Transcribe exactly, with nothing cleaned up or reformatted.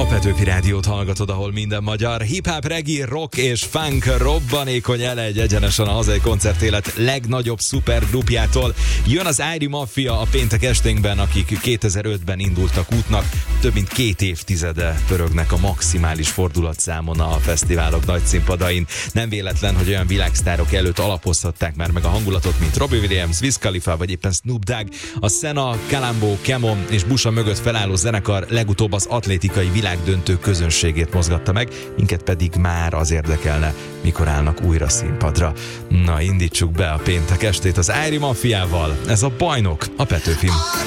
Petőfi Rádiót hallgatod, ahol minden magyar hip-hop, reggae, rock és funk robbanékony elegy egyenesen a hazai koncertélet legnagyobb szupergrupjától. Jön az Airy Mafia a péntek esténkben, akik kétezer-ötben indultak útnak, több mint két évtizede pörögnek a maximális fordulatszámon a fesztiválok nagy színpadain. Nem véletlen, hogy olyan világsztárok előtt alapozhatták már meg a hangulatot, mint Robbie Williams, Wiz Khalifa vagy éppen Snoop Dogg. A Senna, Calambo, Camon és Busa mögött felálló zenekar legutóbb az atlétikai világdöntő közönségét mozgatta meg, minket pedig már az érdekelne, mikor állnak újra színpadra. Na, indítsuk be a péntek estét az Airy Mafiával. Ez a Bajnok a Petőfin.